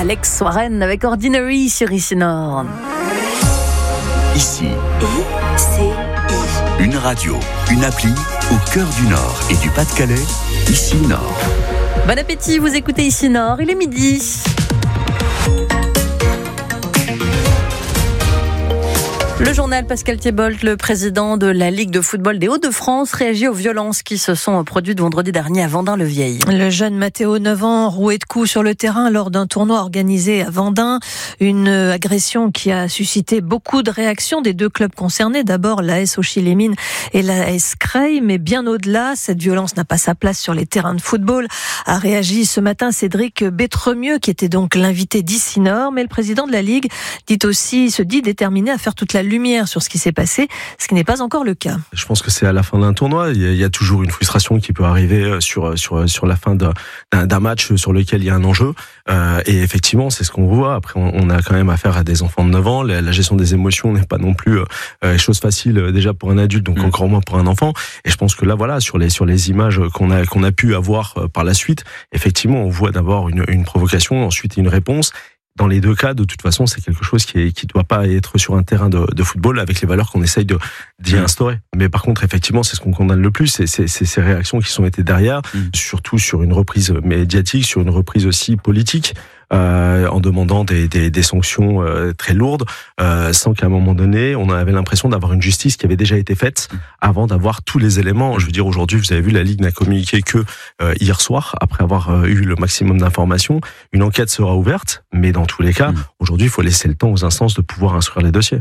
Alex Warren avec Ordinary sur Ici Nord. Ici, une radio, une appli au cœur du Nord et du Pas-de-Calais. Ici Nord. Bon appétit, vous écoutez Ici Nord, il est midi. Le journal Pascal Thiebolt, le président de la Ligue de football des Hauts-de-France, réagit aux violences qui se sont produites vendredi dernier à Vendin-le-Vieil. Le jeune Mathéo, 9 ans, roué de coups sur le terrain lors d'un tournoi organisé à Vendin. Une agression qui a suscité beaucoup de réactions des deux clubs concernés. D'abord l'AS Auchy-les-Mines et l'AS Creil, mais bien au-delà, cette violence n'a pas sa place sur les terrains de football. A réagi ce matin Cédric Bétremieux, qui était donc l'invité d'Ici Nord, mais le président de la Ligue se dit déterminé à faire toute la lumière sur ce qui s'est passé, ce qui n'est pas encore le cas. Je pense que c'est à la fin d'un tournoi. Il y a toujours une frustration qui peut arriver sur la fin d'un match sur lequel il y a un enjeu. Et effectivement, c'est ce qu'on voit. Après, on a quand même affaire à des enfants de 9 ans. La gestion des émotions n'est pas non plus chose facile déjà pour un adulte, donc encore moins pour un enfant. Et je pense que là, voilà, sur les images qu'on a pu avoir par la suite, effectivement, on voit d'abord une provocation, ensuite une réponse. Dans les deux cas, de toute façon, c'est quelque chose qui doit pas être sur un terrain de football avec les valeurs qu'on essaye d'y instaurer. Mais par contre, effectivement, c'est ce qu'on condamne le plus, c'est ces réactions qui sont été derrière, surtout sur une reprise médiatique, sur une reprise aussi politique, en demandant des sanctions très lourdes, sans qu'à un moment donné, on avait l'impression d'avoir une justice qui avait déjà été faite avant d'avoir tous les éléments. Je veux dire, aujourd'hui, vous avez vu, la Ligue n'a communiqué que hier soir, après avoir eu le maximum d'informations. Une enquête sera ouverte, mais dans tous les cas, aujourd'hui, il faut laisser le temps aux instances de pouvoir instruire les dossiers.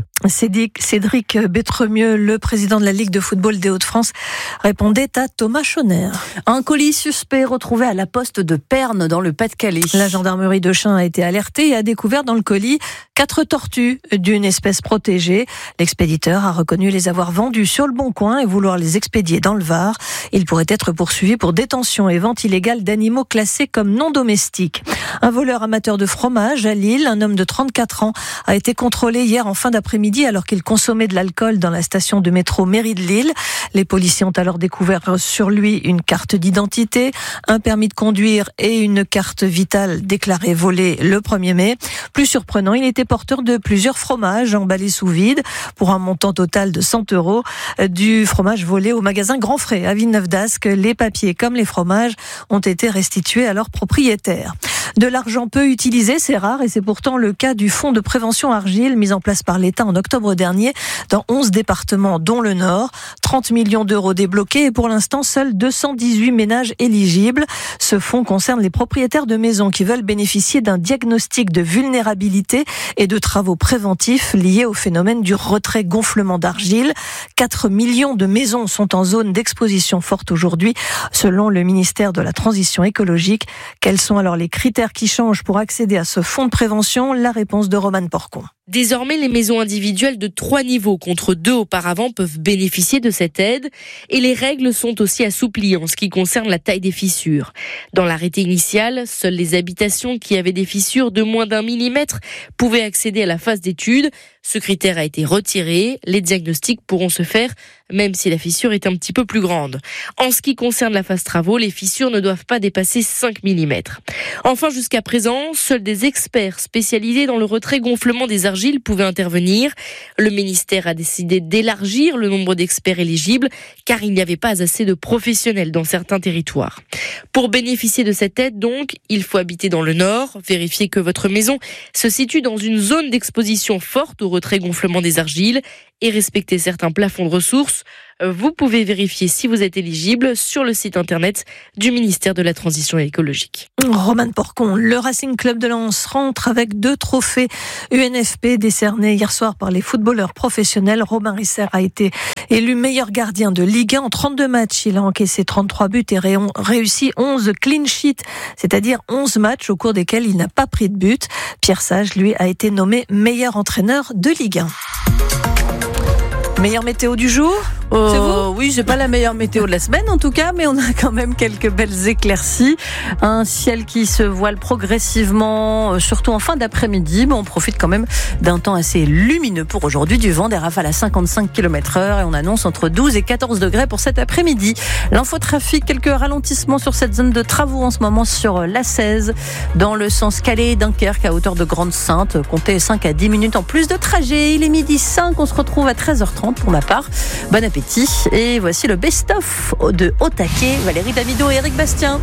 Cédric Bétremieux, le président de la Ligue de football des Hauts-de-France, répondait à Thomas Chonner. Un colis suspect retrouvé à la poste de Pernes dans le Pas-de-Calais. La gendarmerie de Chun a été alertée et a découvert dans le colis 4 tortues d'une espèce protégée. L'expéditeur a reconnu les avoir vendues sur le Bon Coin et vouloir les expédier dans le Var. Il pourrait être poursuivi pour détention et vente illégale d'animaux classés comme non domestiques. Un voleur amateur de fromage à Lille, un homme de 34 ans, a été contrôlé hier en fin d'après-midi alors qu'il consommait de l'alcool dans la station de métro Mairie de Lille. Les policiers ont alors découvert sur lui une carte d'identité, un permis de conduire et une carte vitale déclarée volée le 1er mai. Plus surprenant, il était porteur de plusieurs fromages emballés sous vide pour un montant total de 100 €. Du fromage volé au magasin Grand Frais à Villeneuve-d'Ascq. Les papiers comme les fromages ont été restitués à leurs propriétaires. De l'argent peu utilisé, c'est rare et c'est pourtant le cas du fonds de prévention argile mis en place par l'État en octobre dernier dans 11 départements dont le Nord. 30 millions d'euros débloqués et pour l'instant seuls 218 ménages éligibles. Ce fonds concerne les propriétaires de maisons qui veulent bénéficier d'un diagnostic de vulnérabilité et de travaux préventifs liés au phénomène du retrait-gonflement d'argile. 4 millions de maisons sont en zone d'exposition forte aujourd'hui selon le ministère de la Transition écologique. Quels sont alors les critères qui changent pour accéder à ce fonds de prévention? La réponse de Romane Porcon. Désormais, les maisons individuelles de 3 niveaux contre 2 auparavant peuvent bénéficier de cette aide et les règles sont aussi assouplies en ce qui concerne la taille des fissures. Dans l'arrêté initial, seules les habitations qui avaient des fissures de moins d'1 millimètre pouvaient accéder à la phase d'étude. Ce critère a été retiré. Les diagnostics pourront se faire même si la fissure est un petit peu plus grande. En ce qui concerne la phase travaux, les fissures ne doivent pas dépasser 5 millimètres. Enfin, jusqu'à présent, seuls des experts spécialisés dans le retrait-gonflement des argiles pouvaient intervenir. Le ministère a décidé d'élargir le nombre d'experts éligibles car il n'y avait pas assez de professionnels dans certains territoires. Pour bénéficier de cette aide, donc, il faut habiter dans le Nord, vérifier que votre maison se situe dans une zone d'exposition forte au retrait-gonflement des argiles et respecter certains plafonds de ressources. Vous pouvez vérifier si vous êtes éligible sur le site internet du ministère de la Transition écologique. Romane Porcon, le Racing Club de Lens rentre avec 2 trophées UNFP décernés hier soir par les footballeurs professionnels. Robin Risser a été élu meilleur gardien de Ligue 1 en 32 matchs. Il a encaissé 33 buts et réussi 11 clean sheets, c'est-à-dire 11 matchs au cours desquels il n'a pas pris de but. Pierre Sage, lui, a été nommé meilleur entraîneur de Ligue 1. Meilleure météo du jour ? C'est vous ? Oui, c'est pas la meilleure météo de la semaine en tout cas, mais on a quand même quelques belles éclaircies. Un ciel qui se voile progressivement, surtout en fin d'après-midi, mais on profite quand même d'un temps assez lumineux pour aujourd'hui, du vent, des rafales à 55 km/h et on annonce entre 12 et 14 degrés pour cet après-midi. L'infotrafic, quelques ralentissements sur cette zone de travaux en ce moment sur l'A16, dans le sens Calais-Dunkerque à hauteur de Grande-Sainte. Comptez 5 à 10 minutes en plus de trajet. Il est 12h05, on se retrouve à 13h30 pour ma part. Bon appétit. Et voici le best-of de Au taquet, Valérie Damido et Eric Bastien.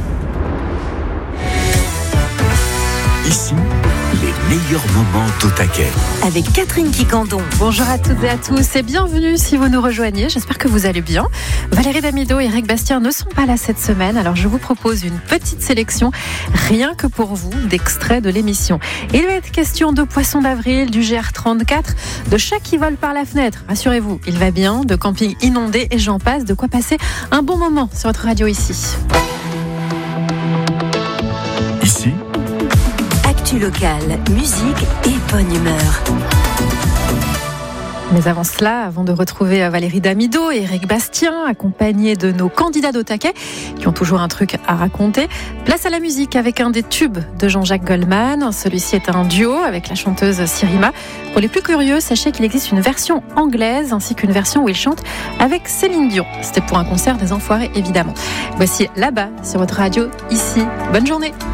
Ici, les meilleurs moments d'Au taquet. Avec Catherine Quicandon. Bonjour à toutes et à tous et bienvenue si vous nous rejoignez. J'espère que vous allez bien. Valérie Damido et Eric Bastien ne sont pas là cette semaine, alors je vous propose une petite sélection, rien que pour vous, d'extraits de l'émission. Il va être question de Poisson d'avril, du GR34, de chats qui volent par la fenêtre. Rassurez-vous, il va bien, de camping inondé et j'en passe, de quoi passer un bon moment sur votre radio ici. Ici, Actu locale, musique et bonne humeur. Mais avant cela, avant de retrouver Valérie Damido et Eric Bastien, accompagnés de nos candidats d'Au taquet, qui ont toujours un truc à raconter, place à la musique avec un des tubes de Jean-Jacques Goldman. Celui-ci est un duo avec la chanteuse Sirima. Pour les plus curieux, sachez qu'il existe une version anglaise ainsi qu'une version où il chante avec Céline Dion. C'était pour un concert des Enfoirés, évidemment. Voici Là-bas sur votre radio, ici. Bonne journée.